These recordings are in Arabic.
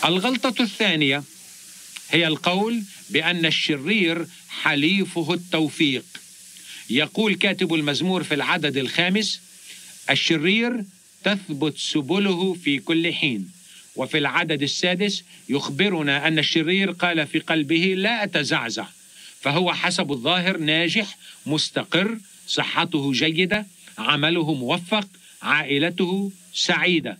الغلطة الثانية هي القول بأن الشرير حليفه التوفيق. يقول كاتب المزمور في العدد 5: الشرير تثبت سبله في كل حين. وفي العدد 6 يخبرنا أن الشرير قال في قلبه: لا أتزعزع. فهو حسب الظاهر ناجح، مستقر، صحته جيدة، عمله موفق، عائلته سعيدة،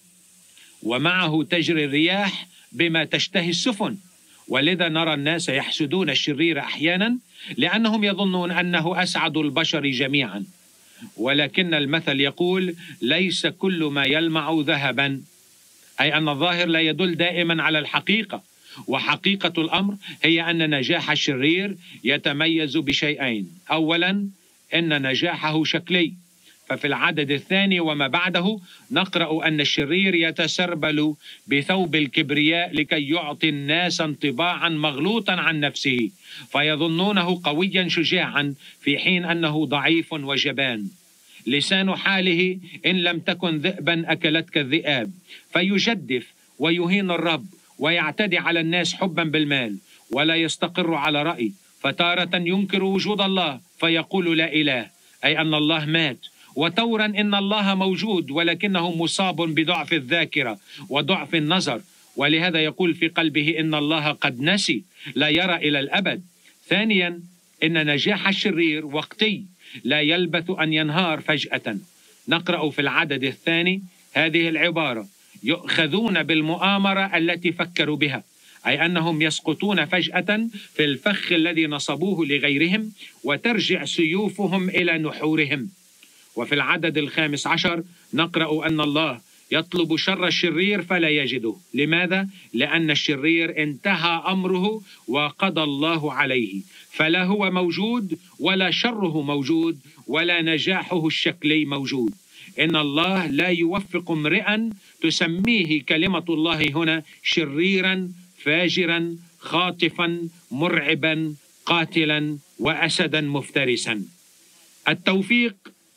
ومعه تجري الرياح بما تشتهي السفن. ولذا نرى الناس يحسدون الشرير أحيانا لأنهم يظنون أنه أسعد البشر جميعا. ولكن المثل يقول: ليس كل ما يلمع ذهبا، أي أن الظاهر لا يدل دائما على الحقيقة. وحقيقة الأمر هي أن نجاح الشرير يتميز بشيئين: أولا، أن نجاحه شكلي، ففي العدد 2 وما بعده نقرأ أن الشرير يتسربل بثوب الكبرياء لكي يعطي الناس انطباعا مغلوطا عن نفسه، فيظنونه قويا شجاعا في حين أنه ضعيف وجبان. لسان حاله إن لم تكن ذئبا أكلتك الذئاب، فيجدف ويهين الرب ويعتدي على الناس حبا بالمال، ولا يستقر على رأي، فتارة ينكر وجود الله فيقول لا إله، أي أن الله مات، وتورا إن الله موجود ولكنه مصاب بضعف الذاكرة وضعف النظر، ولهذا يقول في قلبه إن الله قد نسي، لا يرى إلى الأبد. ثانيا، إن نجاح الشرير وقتي، لا يلبث أن ينهار فجأة. نقرأ في العدد 2 هذه العبارة: يؤخذون بالمؤامرة التي فكروا بها، أي أنهم يسقطون فجأة في الفخ الذي نصبوه لغيرهم، وترجع سيوفهم إلى نحورهم. وفي العدد 15 نقرأ أن الله يطلب شر الشرير فلا يجده. لماذا؟ لأن الشرير انتهى أمره وقضى الله عليه، فلا هو موجود ولا شره موجود ولا نجاحه الشكلي موجود. إن الله لا يوفق امرئا تسميه كلمة الله هنا شريرا، فاجرا، خاطفا، مرعبا، قاتلا، وأسدا مفترسا. التوفيق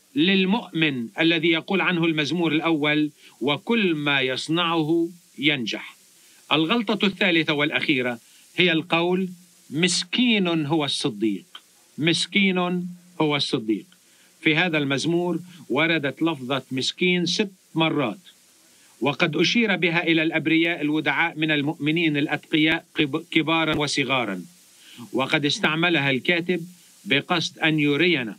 للمؤمن الذي يقول عنه المزمور الأول: وكل ما يصنعه ينجح. الغلطة الثالثة والأخيرة هي القول: مسكين هو الصديق. مسكين هو الصديق. في هذا المزمور وردت لفظة مسكين 6 مرات، وقد أشير بها إلى الأبرياء الودعاء من المؤمنين الأتقياء كبارا وصغارا، وقد استعملها الكاتب بقصد أن يرينا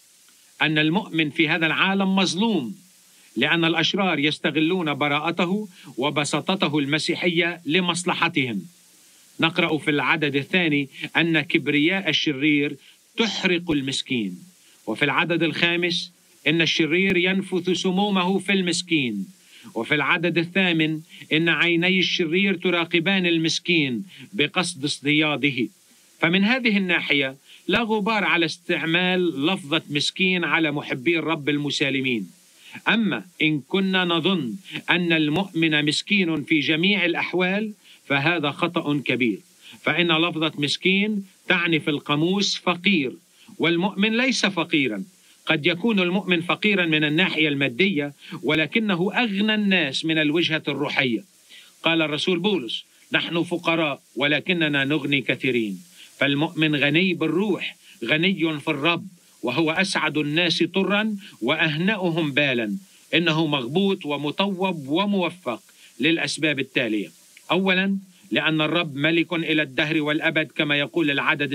أن المؤمن في هذا العالم مظلوم، لأن الأشرار يستغلون براءته وبساطته المسيحية لمصلحتهم. نقرأ في العدد 2 أن كبرياء الشرير تحرق المسكين، وفي العدد 5 إن الشرير ينفث سمومه في المسكين، وفي العدد 8 إن عيني الشرير تراقبان المسكين بقصد اصطياده. فمن هذه الناحية لا غبار على استعمال لفظة مسكين على محبي الرب المسالمين. أما إن كنا نظن أن المؤمن مسكين في جميع الأحوال فهذا خطأ كبير، فإن لفظة مسكين تعني في القاموس فقير، والمؤمن ليس فقيرا. قد يكون المؤمن فقيرا من الناحية المادية، ولكنه أغنى الناس من الوجهة الروحية. قال الرسول بولس: نحن فقراء ولكننا نغني كثيرين. فالمؤمن غني بالروح، غني في الرب، وهو أسعد الناس طرا وأهنأهم بالا. إنه مغبوط ومطوب وموفق للأسباب التالية: أولا، لأن الرب ملك إلى الدهر والأبد كما يقول العدد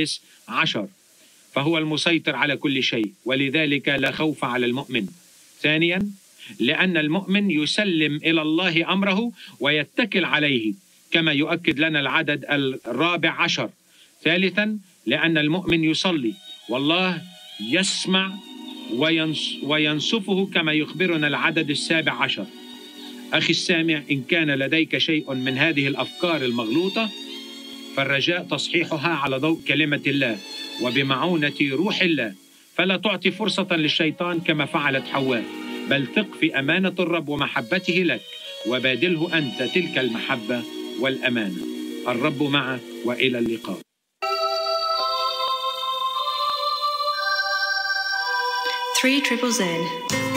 16، فهو المسيطر على كل شيء، ولذلك لا خوف على المؤمن. ثانيا، لأن المؤمن يسلم إلى الله أمره ويتكل عليه كما يؤكد لنا العدد 14. ثالثا، لأن المؤمن يصلي والله يسمع وينصفه كما يخبرنا العدد 17. أخي السامع، إن كان لديك شيء من هذه الأفكار المغلوطة فالرجاء تصحيحها على ضوء كلمة الله وبمعونة روح الله، فلا تعطي فرصة للشيطان كما فعلت حواء، بل ثق في أمانة الرب ومحبته لك، وبادله أنت تلك المحبة والأمانة. الرب معك، وإلى اللقاء. 3ZZZ